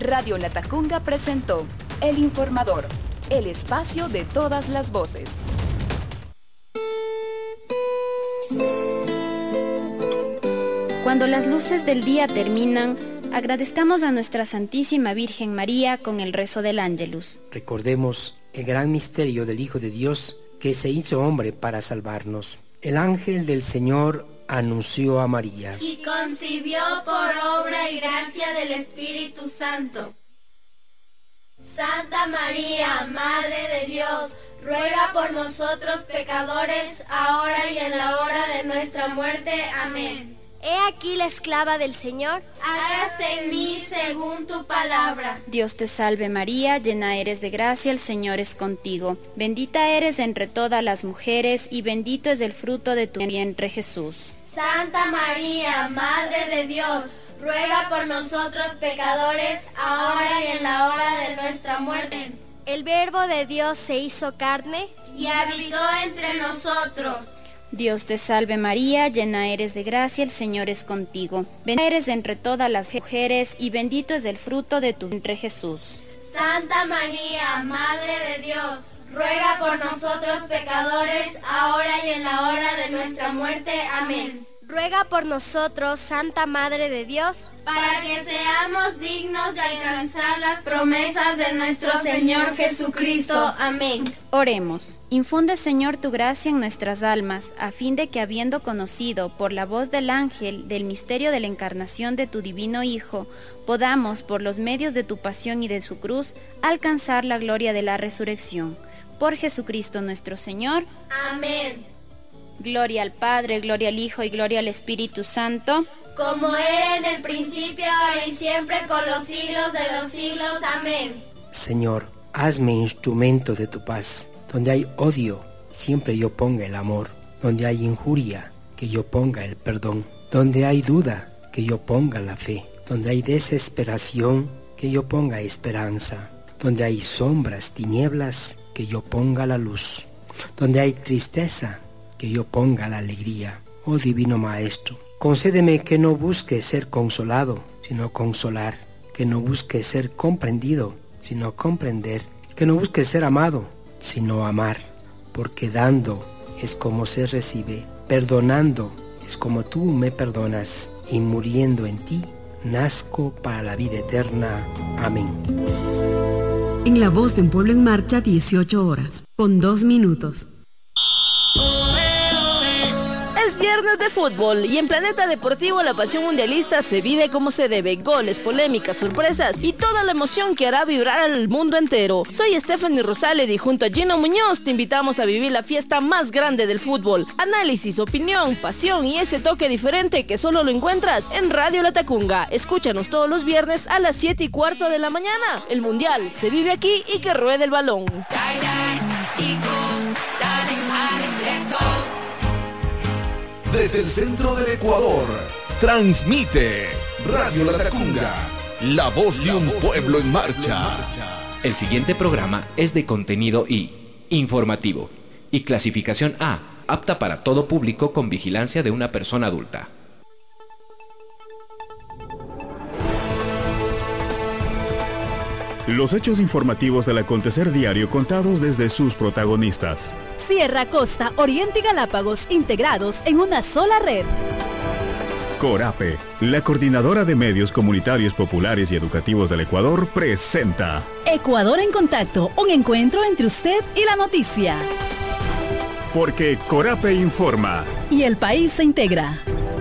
Radio Latacunga presentó El Informador, el espacio de todas las voces. Cuando las luces del día terminan, agradezcamos a nuestra Santísima Virgen María con el rezo del Ángelus. Recordemos el gran misterio del Hijo de Dios que se hizo hombre para salvarnos. El ángel del Señor anunció a María. Y concibió por obra y gracia del Espíritu Santo. Santa María, Madre de Dios, ruega por nosotros pecadores, ahora y en la hora de nuestra muerte. Amén. He aquí la esclava del Señor. Hágase en mí según tu palabra. Dios te salve María, llena eres de gracia, el Señor es contigo. Bendita eres entre todas las mujeres y bendito es el fruto de tu vientre Jesús. Santa María, Madre de Dios, ruega por nosotros pecadores, ahora y en la hora de nuestra muerte. El Verbo de Dios se hizo carne y habitó entre nosotros. Dios te salve María, llena eres de gracia, el Señor es contigo. Bendita eres entre todas las mujeres y bendito es el fruto de tu vientre Jesús. Santa María, Madre de Dios, ruega por nosotros pecadores, ahora y en la hora de nuestra muerte. Amén. Ruega por nosotros, Santa Madre de Dios, para que seamos dignos de alcanzar las promesas de nuestro Señor Jesucristo. Amén. Oremos. Infunde, Señor, tu gracia en nuestras almas, a fin de que, habiendo conocido por la voz del ángel del misterio de la encarnación de tu divino Hijo, podamos, por los medios de tu pasión y de su cruz, alcanzar la gloria de la resurrección. Por Jesucristo nuestro Señor. Amén. Gloria al Padre, gloria al Hijo y gloria al Espíritu Santo. Como era en el principio, ahora y siempre, con los siglos de los siglos. Amén. Señor, hazme instrumento de tu paz. Donde hay odio, siempre yo ponga el amor. Donde hay injuria, que yo ponga el perdón. Donde hay duda, que yo ponga la fe. Donde hay desesperación, que yo ponga esperanza. Donde hay sombras, tinieblas, que yo ponga la luz. Donde hay tristeza, que yo ponga la alegría. Oh Divino Maestro, concédeme que no busque ser consolado, sino consolar, que no busque ser comprendido, sino comprender, que no busque ser amado, sino amar, porque dando es como se recibe, perdonando es como tú me perdonas, y muriendo en ti, nazco para la vida eterna. Amén. En La Voz de un Pueblo en Marcha, 18 horas, con 2 minutos. Es viernes de fútbol y en Planeta Deportivo la pasión mundialista se vive como se debe. Goles, polémicas, sorpresas y toda la emoción que hará vibrar al mundo entero. Soy Stephanie Rosales y junto a Gino Muñoz te invitamos a vivir la fiesta más grande del fútbol. Análisis, opinión, pasión y ese toque diferente que solo lo encuentras en Radio Latacunga. Escúchanos todos los viernes a las 7:15 de la mañana. El mundial se vive aquí y que ruede el balón. Desde el centro del Ecuador, transmite Radio Latacunga, la voz de un pueblo en marcha. El siguiente programa es de contenido informativo y clasificación A, apta para todo público con vigilancia de una persona adulta. Los hechos informativos del acontecer diario contados desde sus protagonistas. Sierra, Costa, Oriente y Galápagos integrados en una sola red. Corape, la coordinadora de medios comunitarios populares y educativos del Ecuador, presenta Ecuador en Contacto, un encuentro entre usted y la noticia. Porque Corape informa. Y el país se integra.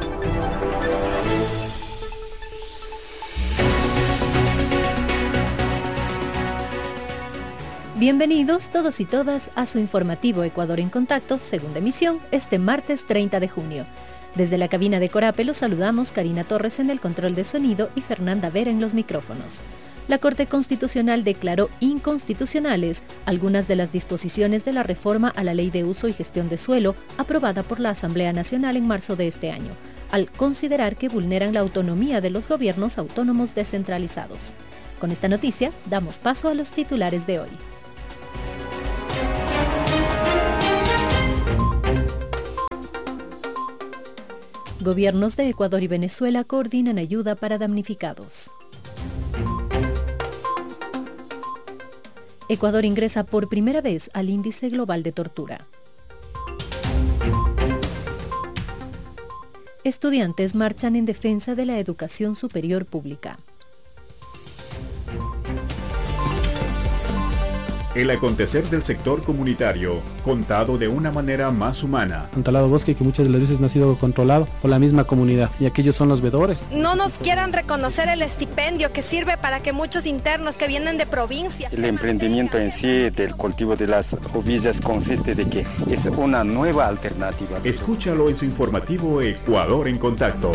Bienvenidos todos y todas a su informativo Ecuador en Contacto, segunda emisión, este martes 30 de junio. Desde la cabina de Corape los saludamos Karina Torres en el control de sonido y Fernanda Vera en los micrófonos. La Corte Constitucional declaró inconstitucionales algunas de las disposiciones de la reforma a la Ley de Uso y Gestión de Suelo aprobada por la Asamblea Nacional en marzo de este año, al considerar que vulneran la autonomía de los gobiernos autónomos descentralizados. Con esta noticia, damos paso a los titulares de hoy. Gobiernos de Ecuador y Venezuela coordinan ayuda para damnificados. Ecuador ingresa por primera vez al Índice Global de Tortura. Estudiantes marchan en defensa de la educación superior pública. El acontecer del sector comunitario, contado de una manera más humana. Un talado bosque que muchas de las veces no ha sido controlado por la misma comunidad, y aquellos son los veedores. No nos quieran reconocer el estipendio que sirve para que muchos internos que vienen de provincia. El emprendimiento en sí del cultivo de las ovillas consiste de que es una nueva alternativa. Escúchalo en su informativo Ecuador en Contacto.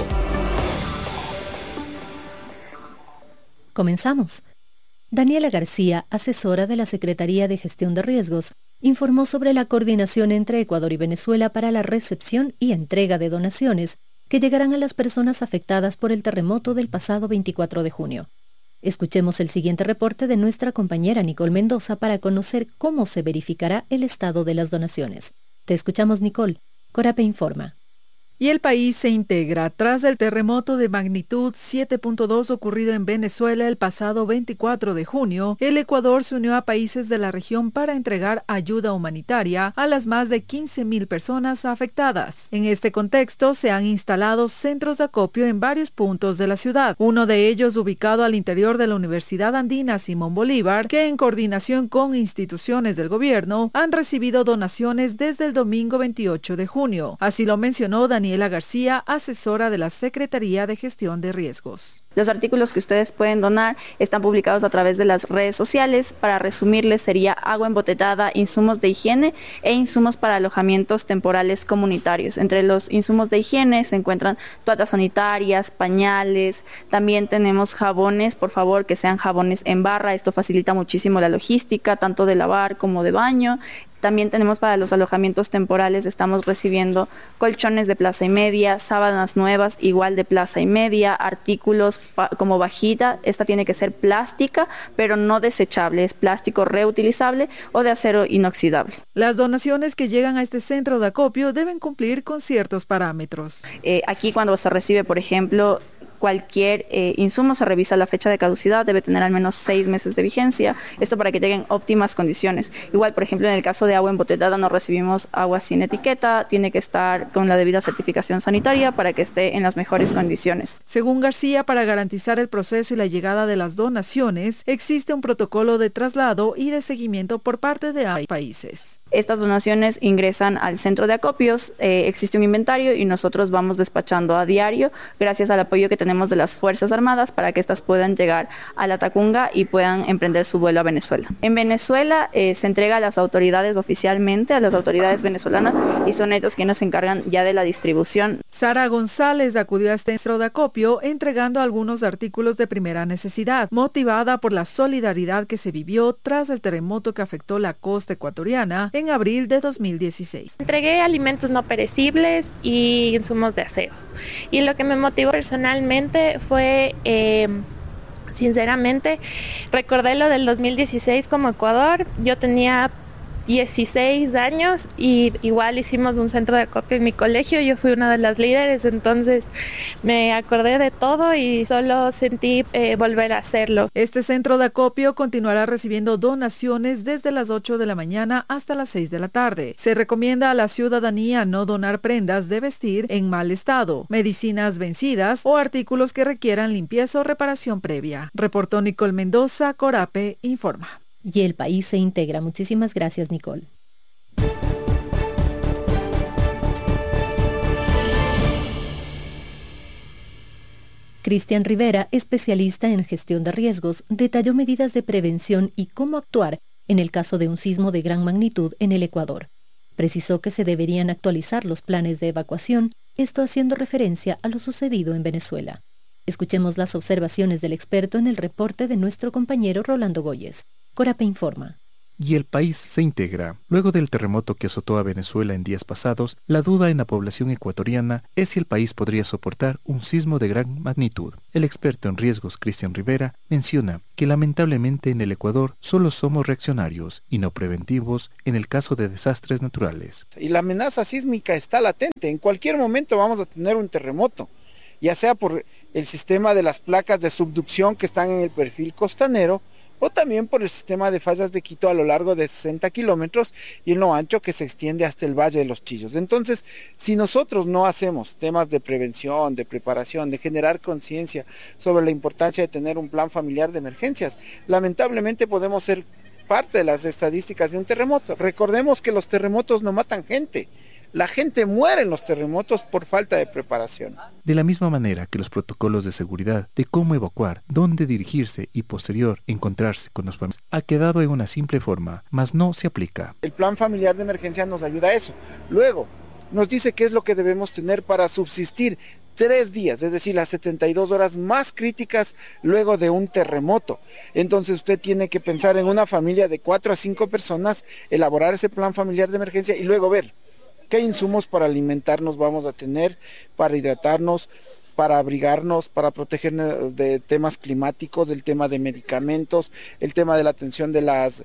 Comenzamos. Daniela García, asesora de la Secretaría de Gestión de Riesgos, informó sobre la coordinación entre Ecuador y Venezuela para la recepción y entrega de donaciones que llegarán a las personas afectadas por el terremoto del pasado 24 de junio. Escuchemos el siguiente reporte de nuestra compañera Nicole Mendoza para conocer cómo se verificará el estado de las donaciones. Te escuchamos, Nicole. Corape informa. Y el país se integra tras el terremoto de magnitud 7.2 ocurrido en Venezuela el pasado 24 de junio. El Ecuador se unió a países de la región para entregar ayuda humanitaria a las más de 15.000 personas afectadas. En este contexto se han instalado centros de acopio en varios puntos de la ciudad, uno de ellos ubicado al interior de la Universidad Andina Simón Bolívar, que en coordinación con instituciones del gobierno han recibido donaciones desde el domingo 28 de junio. Así lo mencionó Daniela García, asesora de la Secretaría de Gestión de Riesgos. Los artículos que ustedes pueden donar están publicados a través de las redes sociales. Para resumirles, sería agua embotellada, insumos de higiene e insumos para alojamientos temporales comunitarios. Entre los insumos de higiene se encuentran toallas sanitarias, pañales, también tenemos jabones, por favor que sean jabones en barra, esto facilita muchísimo la logística, tanto de lavar como de baño. También tenemos para los alojamientos temporales, estamos recibiendo colchones de plaza y media, sábanas nuevas igual de plaza y media, artículos como vajilla, esta tiene que ser plástica, pero no desechable, es plástico reutilizable o de acero inoxidable. Las donaciones que llegan a este centro de acopio deben cumplir con ciertos parámetros. Aquí cuando se recibe, por ejemplo, cualquier insumo, se revisa la fecha de caducidad, debe tener al menos 6 meses de vigencia, esto para que lleguen óptimas condiciones. Igual, por ejemplo, en el caso de agua embotellada no recibimos agua sin etiqueta, tiene que estar con la debida certificación sanitaria para que esté en las mejores condiciones. Según García, para garantizar el proceso y la llegada de las donaciones, existe un protocolo de traslado y de seguimiento por parte de países. Estas donaciones ingresan al centro de acopios, existe un inventario y nosotros vamos despachando a diario gracias al apoyo que tenemos de las Fuerzas Armadas para que éstas puedan llegar a la Tacunga y puedan emprender su vuelo a Venezuela. En Venezuela se entrega a las autoridades oficialmente, a las autoridades venezolanas, y son ellos quienes se encargan ya de la distribución. Sara González acudió a este centro de acopio entregando algunos artículos de primera necesidad, motivada por la solidaridad que se vivió tras el terremoto que afectó la costa ecuatoriana en abril de 2016. Entregué alimentos no perecibles y insumos de aseo. Y lo que me motivó personalmente fue, sinceramente, recordé lo del 2016 como Ecuador. Yo tenía 16 años y igual hicimos un centro de acopio en mi colegio, yo fui una de las líderes, entonces me acordé de todo y solo sentí volver a hacerlo. Este centro de acopio continuará recibiendo donaciones desde las 8 de la mañana hasta las 6 de la tarde. Se recomienda a la ciudadanía no donar prendas de vestir en mal estado, medicinas vencidas o artículos que requieran limpieza o reparación previa. Reportó Nicole Mendoza, Corape informa. Y el país se integra. Muchísimas gracias, Nicole. Cristian Rivera, especialista en gestión de riesgos, detalló medidas de prevención y cómo actuar en el caso de un sismo de gran magnitud en el Ecuador. Precisó que se deberían actualizar los planes de evacuación, esto haciendo referencia a lo sucedido en Venezuela. Escuchemos las observaciones del experto en el reporte de nuestro compañero Rolando Goyes. Corape informa. Y el país se integra. Luego del terremoto que azotó a Venezuela en días pasados, la duda en la población ecuatoriana es si el país podría soportar un sismo de gran magnitud. El experto en riesgos, Cristian Rivera, menciona que lamentablemente en el Ecuador solo somos reaccionarios y no preventivos en el caso de desastres naturales. Y la amenaza sísmica está latente. En cualquier momento vamos a tener un terremoto, ya sea por el sistema de las placas de subducción que están en el perfil costanero, o también por el sistema de fallas de Quito a lo largo de 60 kilómetros y en lo ancho que se extiende hasta el Valle de los Chillos. Entonces, si nosotros no hacemos temas de prevención, de preparación, de generar conciencia sobre la importancia de tener un plan familiar de emergencias, lamentablemente podemos ser parte de las estadísticas de un terremoto. Recordemos que los terremotos no matan gente. La gente muere en los terremotos por falta de preparación. De la misma manera que los protocolos de seguridad de cómo evacuar, dónde dirigirse y posterior encontrarse con los familiares ha quedado en una simple forma, mas no se aplica. El plan familiar de emergencia nos ayuda a eso. Luego, nos dice qué es lo que debemos tener para subsistir 3 días, es decir, las 72 horas más críticas luego de un terremoto. Entonces usted tiene que pensar en una familia de 4 a 5 personas, elaborar ese plan familiar de emergencia y luego ver qué insumos para alimentarnos vamos a tener, para hidratarnos, para abrigarnos, para protegernos de temas climáticos, el tema de medicamentos, el tema de la atención de las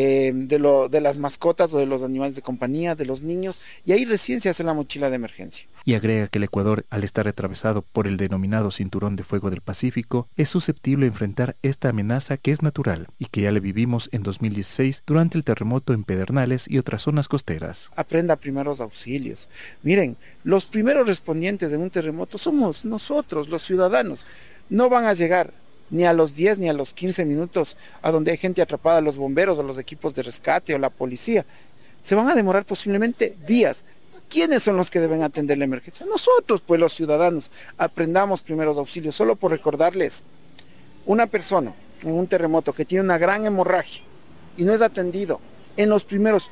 mascotas o de los animales de compañía, de los niños, y ahí recién se hace la mochila de emergencia. Y agrega que el Ecuador, al estar atravesado por el denominado Cinturón de Fuego del Pacífico, es susceptible a enfrentar esta amenaza que es natural y que ya le vivimos en 2016 durante el terremoto en Pedernales y otras zonas costeras. Aprenda primeros auxilios. Miren, los primeros respondientes de un terremoto somos nosotros, los ciudadanos. No van a llegar ni a los 10 ni a los 15 minutos a donde hay gente atrapada, los bomberos, a los equipos de rescate o la policía. Se van a demorar posiblemente días. ¿Quiénes son los que deben atender la emergencia? Nosotros, pues los ciudadanos. Aprendamos primeros auxilios. Solo por recordarles, una persona en un terremoto que tiene una gran hemorragia y no es atendido en los primeros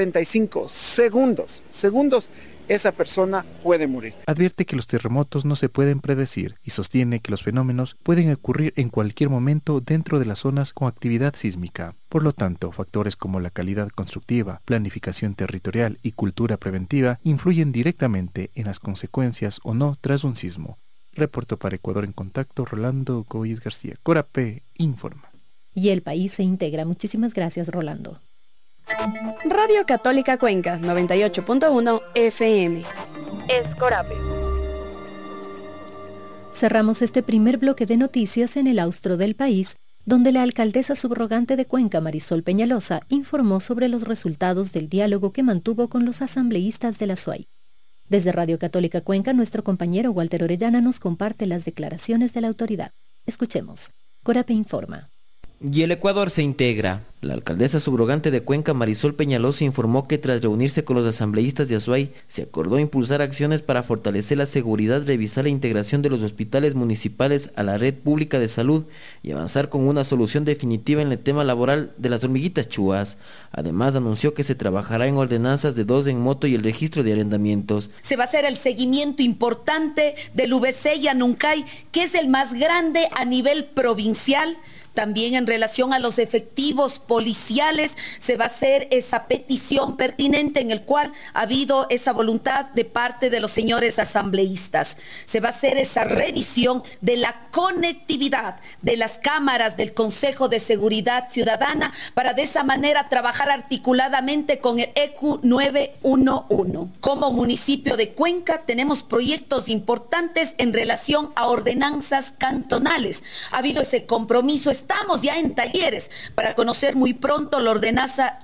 45 segundos, esa persona puede morir. Advierte que los terremotos no se pueden predecir y sostiene que los fenómenos pueden ocurrir en cualquier momento dentro de las zonas con actividad sísmica. Por lo tanto, factores como la calidad constructiva, planificación territorial y cultura preventiva influyen directamente en las consecuencias o no tras un sismo. Reportó para Ecuador en Contacto Rolando Góiz García. Corape informa. Y el país se integra. Muchísimas gracias, Rolando. Radio Católica Cuenca, 98.1 FM. Es Corape. Cerramos este primer bloque de noticias en el austro del país, donde la alcaldesa subrogante de Cuenca, Marisol Peñalosa, informó sobre los resultados del diálogo que mantuvo con los asambleístas de la SUAY. Desde Radio Católica Cuenca, nuestro compañero Walter Orellana nos comparte las declaraciones de la autoridad. Escuchemos. Corape informa. Y el Ecuador se integra. La alcaldesa subrogante de Cuenca, Marisol Peñalosa, informó que tras reunirse con los asambleístas de Azuay, se acordó impulsar acciones para fortalecer la seguridad, revisar la integración de los hospitales municipales a la red pública de salud y avanzar con una solución definitiva en el tema laboral de las hormiguitas chuas. Además, anunció que se trabajará en ordenanzas de 2 en moto y el registro de arrendamientos. Se va a hacer el seguimiento importante del VC y Anuncay, que es el más grande a nivel provincial. También en relación a los efectivos policiales se va a hacer esa petición pertinente en el cual ha habido esa voluntad de parte de los señores asambleístas. Se va a hacer esa revisión de la conectividad de las cámaras del Consejo de Seguridad Ciudadana para de esa manera trabajar articuladamente con el EQ 911. Como municipio de Cuenca tenemos proyectos importantes en relación a ordenanzas cantonales. Ha habido ese compromiso. Estamos ya en talleres para conocer muy pronto la ordenanza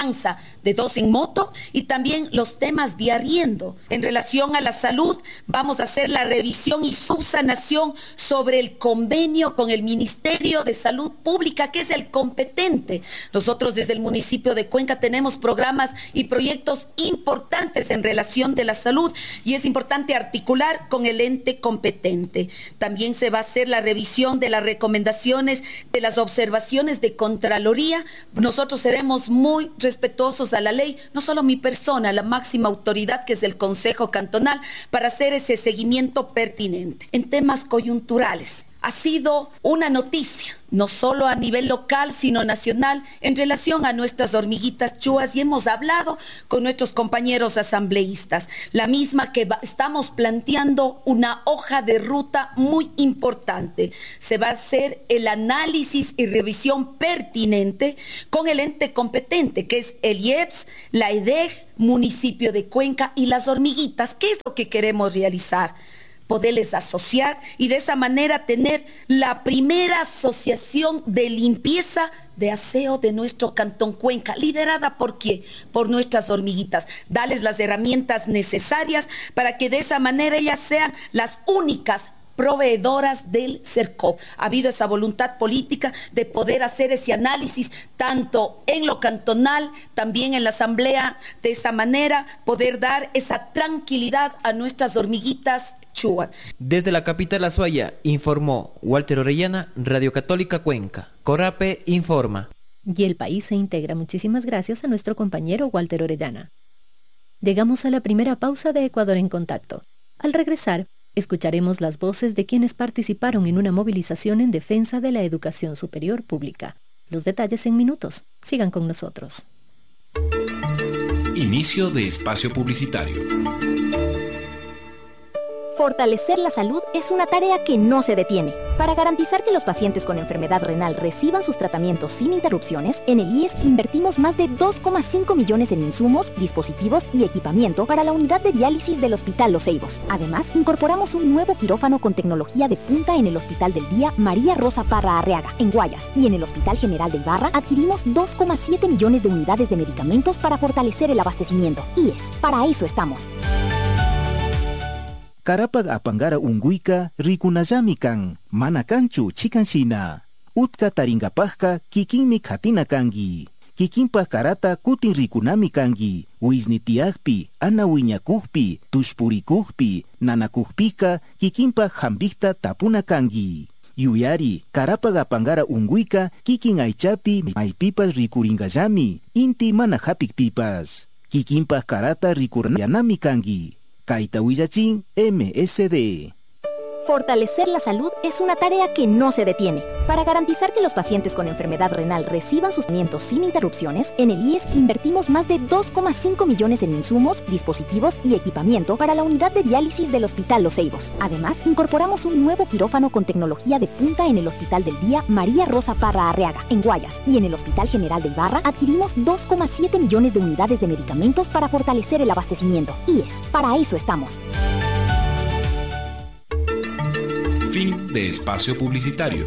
de 2 en moto y también los temas de arriendo. En relación a la salud, vamos a hacer la revisión y subsanación sobre el convenio con el Ministerio de Salud Pública, que es el competente. Nosotros desde el municipio de Cuenca tenemos programas y proyectos importantes en relación de la salud y es importante articular con el ente competente. También se va a hacer la revisión de las recomendaciones de las observaciones de Contraloría. Nosotros seremos muy respetuosos a la ley, no solo mi persona, la máxima autoridad que es el Consejo Cantonal, para hacer ese seguimiento pertinente. En temas coyunturales, ha sido una noticia, no solo a nivel local, sino nacional, en relación a nuestras hormiguitas chuas, y hemos hablado con nuestros compañeros asambleístas, la misma que estamos planteando una hoja de ruta muy importante. Se va a hacer el análisis y revisión pertinente con el ente competente, que es el IEPS, la EDEG, municipio de Cuenca y las hormiguitas. ¿Qué es lo que queremos realizar? poderles asociar y de esa manera tener la primera asociación de limpieza de aseo de nuestro Cantón Cuenca, liderada ¿por quién? Por nuestras hormiguitas. Darles las herramientas necesarias para que de esa manera ellas sean las únicas proveedoras del CERCOP. Ha habido esa voluntad política de poder hacer ese análisis tanto en lo cantonal, también en la asamblea, de esa manera poder dar esa tranquilidad a nuestras hormiguitas chuas. Desde la capital Azuaya, informó Walter Orellana, Radio Católica Cuenca. Corape informa. Y el país se integra. Muchísimas gracias a nuestro compañero Walter Orellana. Llegamos a la primera pausa de Ecuador en Contacto. Al regresar, escucharemos las voces de quienes participaron en una movilización en defensa de la educación superior pública. Los detalles en minutos. Sigan con nosotros. Inicio de espacio publicitario. Fortalecer la salud es una tarea que no se detiene. Para garantizar que los pacientes con enfermedad renal reciban sus tratamientos sin interrupciones, en el IES invertimos más de 2,5 millones en insumos, dispositivos y equipamiento para la unidad de diálisis del Hospital Los Ceibos. Además, incorporamos un nuevo quirófano con tecnología de punta en el Hospital del Día María Rosa Parra Arriaga, en Guayas, y en el Hospital General de Ibarra adquirimos 2,7 millones de unidades de medicamentos para fortalecer el abastecimiento. IES, para eso estamos. Karapag apangara unguika rikunajami kan, mana kanchu chikansina. Utka taringapajka kikinmi katina kangi. Kikinpa karata kutin rikunami kangi. Uiznitiagpi, anawiñakujpi, tushpurikujpi, nanakujpika, kikinpa jambikta tapuna kangi. Yuyari, karapag apangara unguika kikin aichapi maipipas rikuringayami, inti mana hapikpipas. Kikinpa karata rikurnayanami kangi. Kaita Huillachín, MSD. Fortalecer la salud es una tarea que no se detiene. Para garantizar que los pacientes con enfermedad renal reciban sus tratamientos sin interrupciones, en el IES invertimos más de 2,5 millones en insumos, dispositivos y equipamiento para la unidad de diálisis del Hospital Los Ceibos. Además, incorporamos un nuevo quirófano con tecnología de punta en el Hospital del Día María Rosa Parra Arriaga, en Guayas, y en el Hospital General de Ibarra adquirimos 2,7 millones de unidades de medicamentos para fortalecer el abastecimiento. IES, para eso estamos. Fin de espacio publicitario.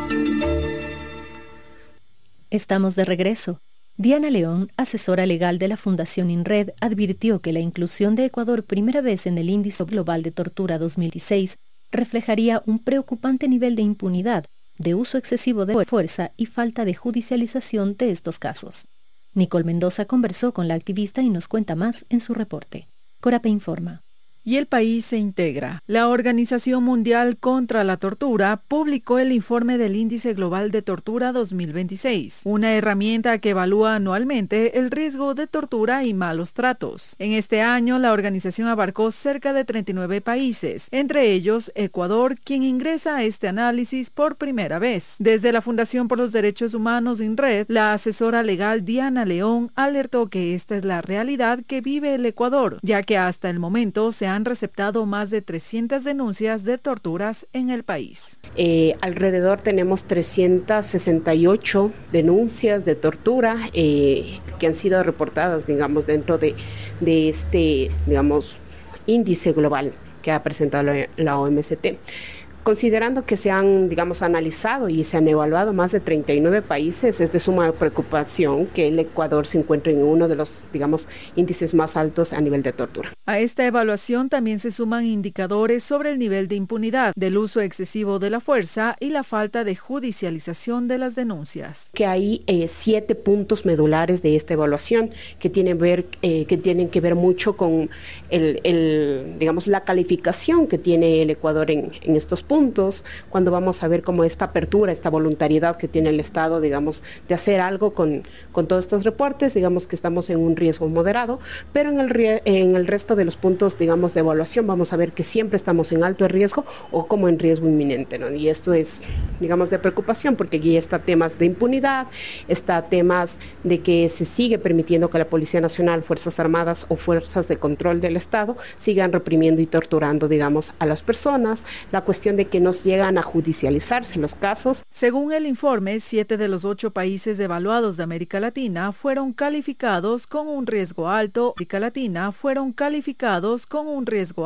Estamos de regreso. Diana León, asesora legal de la Fundación INRED, advirtió que la inclusión de Ecuador primera vez en el Índice Global de Tortura 2016 reflejaría un preocupante nivel de impunidad, de uso excesivo de fuerza y falta de judicialización de estos casos. Nicole Mendoza conversó con la activista y nos cuenta más en su reporte. Corape informa. Y el país se integra. La Organización Mundial contra la Tortura publicó el informe del Índice Global de Tortura 2026, una herramienta que evalúa anualmente el riesgo de tortura y malos tratos. En este año, la organización abarcó cerca de 39 países, entre ellos Ecuador, quien ingresa a este análisis por primera vez. Desde la Fundación por los Derechos Humanos INRED, la asesora legal Diana León alertó que esta es la realidad que vive el Ecuador, ya que hasta el momento se han receptado más de 300 denuncias de torturas en el país. Alrededor tenemos 368 denuncias de tortura que han sido reportadas, digamos, dentro de este, digamos, índice global que ha presentado la OMST. Considerando que se han, digamos, analizado y se han evaluado más de 39 países, es de suma preocupación que el Ecuador se encuentre en uno de los, digamos, índices más altos a nivel de tortura. A esta evaluación también se suman indicadores sobre el nivel de impunidad, del uso excesivo de la fuerza y la falta de judicialización de las denuncias. Que hay 7 puntos medulares de esta evaluación que tienen que ver mucho con digamos, la calificación que tiene el Ecuador en estos puntos, cuando vamos a ver cómo esta apertura, esta voluntariedad que tiene el Estado, digamos, de hacer algo con todos estos reportes, digamos que estamos en un riesgo moderado, pero en el resto de los puntos, digamos, de evaluación, vamos a ver que siempre estamos en alto riesgo o como en riesgo inminente, ¿no? Y esto es, digamos, de preocupación, porque aquí está temas de impunidad, está temas de que se sigue permitiendo que la Policía Nacional, Fuerzas Armadas o Fuerzas de Control del Estado sigan reprimiendo y torturando, digamos, a las personas, la cuestión de que nos llegan a judicializarse los casos. Según el informe, 7 de los 8 países evaluados de América Latina fueron calificados con un riesgo alto.